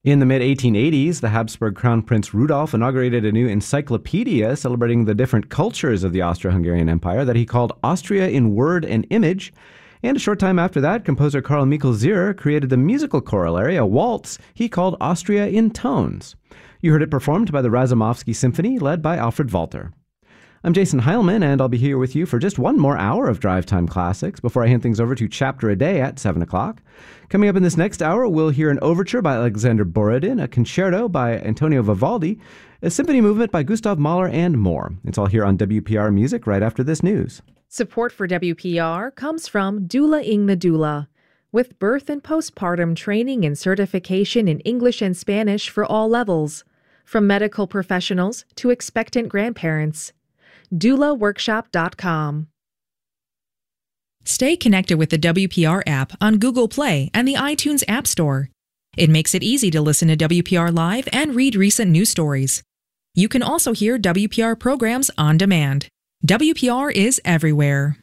In the mid-1880s, the Habsburg Crown Prince Rudolf inaugurated a new encyclopedia celebrating the different cultures of the Austro-Hungarian Empire that he called Austria in Word and Image. And a short time after that, composer Karl Michael Zier created the musical corollary, a waltz he called Austria in Tones. You heard it performed by the Razumovsky Symphony, led by Alfred Walter. I'm Jason Heilman, and I'll be here with you for just one more hour of Drive Time Classics before I hand things over to Chapter a Day at 7 o'clock. Coming up in this next hour, we'll hear an overture by Alexander Borodin, a concerto by Antonio Vivaldi, a symphony movement by Gustav Mahler, and more. It's all here on WPR Music right after this news. Support for WPR comes from Doula Ing the Doula, with birth and postpartum training and certification in English and Spanish for all levels, from medical professionals to expectant grandparents. doulaworkshop.com. Stay connected with the WPR app on Google Play and the iTunes App Store. It makes it easy to listen to WPR live and read recent news stories. You can also hear WPR programs on demand. WPR is everywhere.